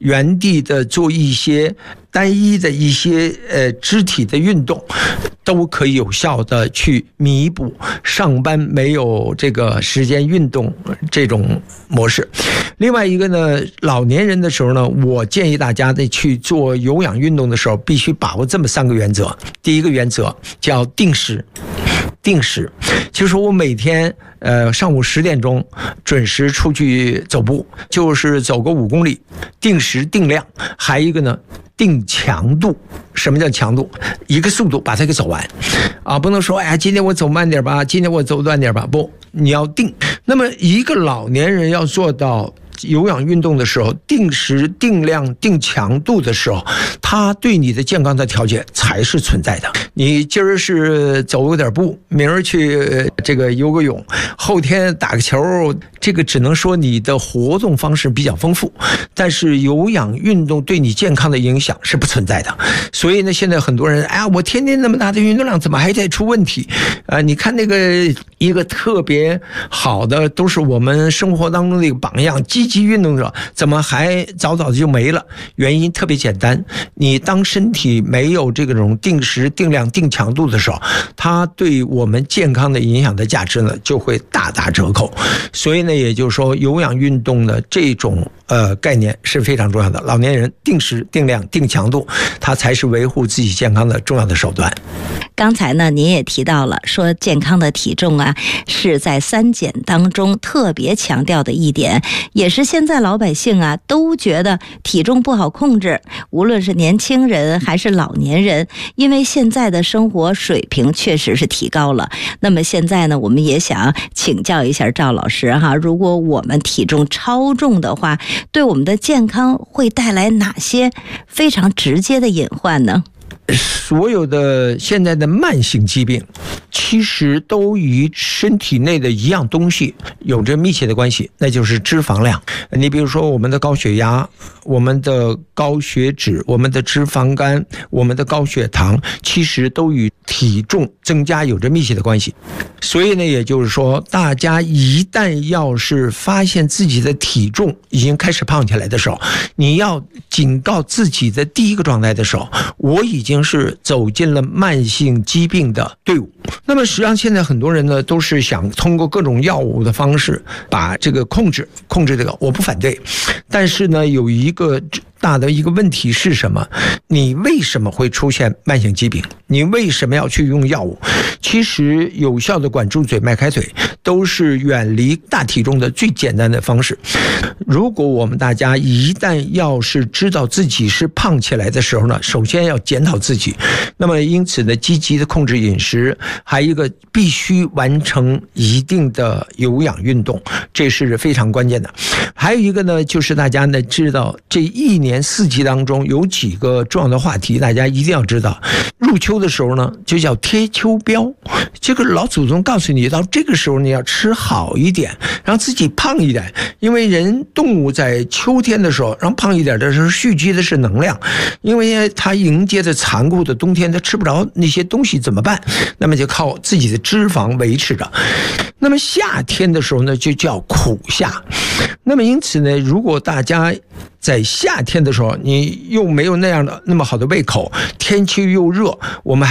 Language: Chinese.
原地的做一些单一的一些肢体的运动，都可以有效的去弥补上班没有这个时间运动这种模式。另外一个呢，老年人的时候呢，我建议大家在去做有氧运动的时候，必须把握这么3个原则。第一个原则叫定时，就是我每天上午10点钟准时出去走步，就是走个5公里，定时定量。还有一个呢，定强度。什么叫强度？一个速度把它给走完啊，不能说哎呀，今天我走慢点吧，今天我走短点吧，不，你要定。那么一个老年人要做到有氧运动的时候，定时定量定强度的时候，他对你的健康的调节才是存在的。你今儿是走点步，明儿去这个游个泳，后天打个球，这个只能说你的活动方式比较丰富，但是有氧运动对你健康的影响是不存在的。所以呢，现在很多人哎呀，我天天那么大的运动量怎么还在出问题你看那个一个特别好的都是我们生活当中的一个榜样，积极运动者怎么还早早就没了？原因特别简单，你当身体没有这种定时定量定强度的时候，它对我们健康的影响的价值呢就会大打折扣。所以呢，也就是说有氧运动的这种概念是非常重要的。老年人定时定量定强度，它才是维护自己健康的重要的手段。 刚才呢，您也提到了说健康的体重啊，是在3减当中特别强调的一点，也是现在老百姓啊都觉得体重不好控制，无论是年轻人还是老年人，因为现在的生活水平确实是提高了。那么现在呢，我们也想请教一下赵老师哈，如果我们体重超重的话，对我们的健康会带来哪些非常直接的隐患呢？ 所有的现在的慢性疾病其实都与身体内的一样东西有着密切的关系，那就是脂肪量。你比如说我们的高血压，我们的高血脂，我们的脂肪肝，我们的高血糖，其实都与体重增加有着密切的关系。所以呢，也就是说大家一旦要是发现自己的体重已经开始胖起来的时候，你要警告自己的第一个状态的时候，我已经是走进了慢性疾病的队伍。那么实际上现在很多人呢都是想通过各种药物的方式把这个控制这个，我不反对，但是呢有一个大的一个问题是什么？你为什么会出现慢性疾病？你为什么要去用药物？其实有效的管住嘴迈开腿都是远离大体重的最简单的方式。如果我们大家一旦要是知道自己是胖起来的时候呢，首先要检讨自己。那么因此呢，积极的控制饮食，还有一个必须完成一定的有氧运动，这是非常关键的。还有一个呢，就是大家呢知道这一年4季当中有几个重要的话题，大家一定要知道。入秋的时候呢，就叫贴秋膘，这个老祖宗告诉你，到这个时候你要吃好一点，让自己胖一点，因为动物在秋天的时候让胖一点的时候蓄积的是能量，因为它迎接着残酷的冬天，它吃不着那些东西怎么办？那么就靠自己的脂肪维持着。那么夏天的时候呢，就叫苦夏。那么因此呢，如果大家在夏天的时候，你又没有那么好的胃口，天气又热，我们